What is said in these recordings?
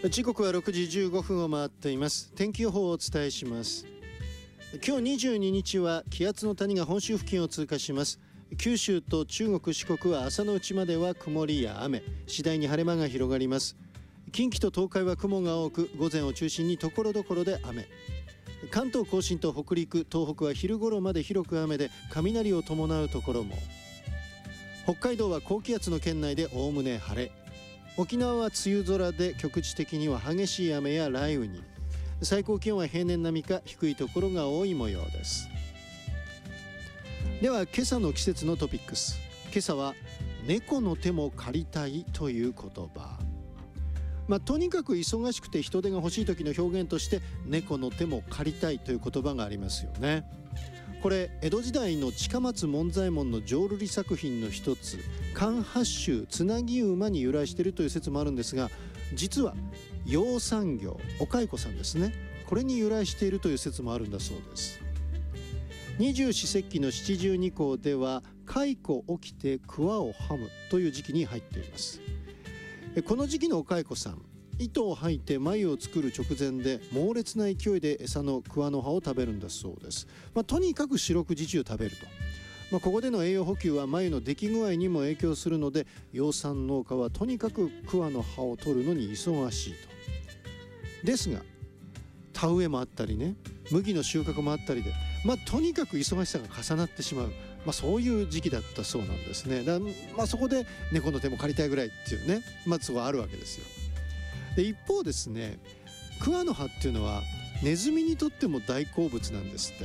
時刻は6時15分を回っています。天気予報をお伝えします。今日22日は気圧の谷が本州付近を通過します。九州と中国四国は朝のうちまでは曇りや雨、次第に晴れ間が広がります。近畿と東海は雲が多く、午前を中心に所々で雨。関東甲信と北陸、東北は昼頃まで広く雨で雷を伴うところも。北海道は高気圧の圏内でおおむね晴れ。沖縄は梅雨空で局地的には激しい雨や雷雨に。最高気温は平年並みか低いところが多い模様です。では今朝の季節のトピックス。今朝は猫の手も借りたいという言葉。とにかく忙しくて人手が欲しい時の表現として猫の手も借りたいという言葉がありますよね。これ江戸時代の近松門左衛門の浄瑠璃作品の一つ関八州つなぎ馬に由来しているという説もあるんですが、実は養蚕業お蚕さんですね、これに由来しているという説もあるんだそうです。二十四節気の七十二候では蚕起きて桑をはむという時期に入っています。この時期のお蚕さん、糸を吐いて繭を作る直前で猛烈な勢いで餌の桑の葉を食べるんだそうです。とにかく四六時中食べると。ここでの栄養補給は繭の出来具合にも影響するので、養蚕農家はとにかく桑の葉を取るのに忙しいと。ですが田植えもあったりね、麦の収穫もあったりで、とにかく忙しさが重なってしまう、そういう時期だったそうなんですね。そこで猫の手も借りたいぐらいっていうね、そこはあるわけですよ。で一方ですね、桑の葉っていうのはネズミにとっても大好物なんですって。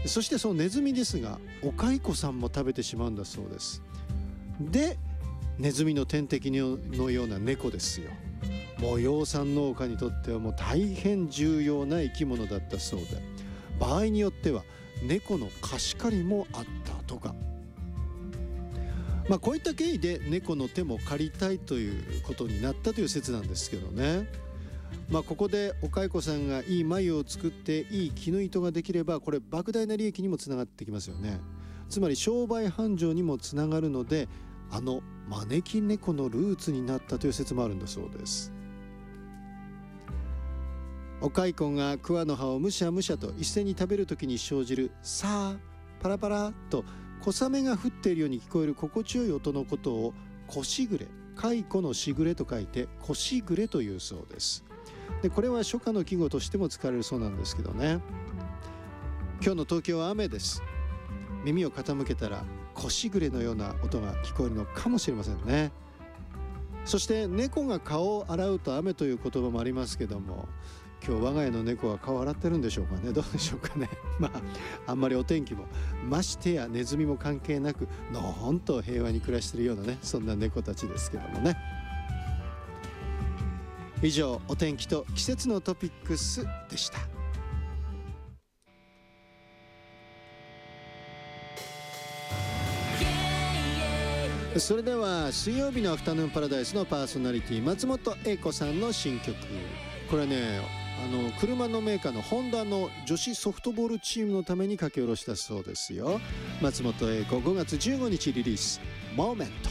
そしてそのネズミですがお蚕さんも食べてしまうんだそうです。でネズミの天敵のような猫ですよ。もう養蚕農家にとってはもう大変重要な生き物だったそうで、場合によっては猫の貸し借りもあったとか。こういった経緯で猫の手も借りたいということになったという説なんですけどね。ここでお蚕さんがいい繭を作っていい絹糸ができれば、これ莫大な利益にもつながってきますよね。つまり商売繁盛にもつながるので、招き猫のルーツになったという説もあるんだそうです。お蚕が桑の葉をむしゃむしゃと一斉に食べるときに生じるさあパラパラと小雨が降っているように聞こえる心地よい音のことをこしぐれ、蚕のしぐれと書いてこしぐれというそうです。でこれは初夏の季語としても使われるそうなんですけどね。今日の東京は雨です。耳を傾けたらこしぐれのような音が聞こえるのかもしれませんね。そして猫が顔を洗うと雨という言葉もありますけども、今日我が家の猫は顔洗ってるんでしょうかね。どうでしょうかね。あんまりお天気もましてやネズミも関係なくのほんと平和に暮らしているようなね、そんな猫たちですけどもね。以上、お天気と季節のトピックスでした。それでは水曜日のアフタヌーンパラダイスのパーソナリティ松本英子さんの新曲。これね、車のメーカーのホンダの女子ソフトボールチームのために書き下ろしたそうですよ。松本英子5月15日リリースモーメント。